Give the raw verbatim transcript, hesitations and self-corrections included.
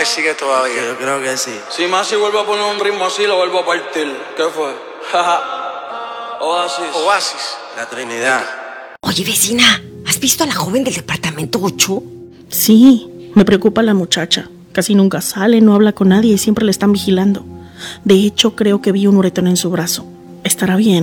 sigue todavía. Yo creo que sí. Si Masi vuelve a poner un ritmo así, lo vuelvo a partir. ¿Qué fue? Oasis. Oasis. La Trinidad. Oye, vecina, ¿has visto a la joven del departamento ocho? Sí, me preocupa la muchacha. Casi nunca sale, no habla con nadie y siempre la están vigilando. De hecho, creo que vi un uretón en su brazo. ¿Estará bien?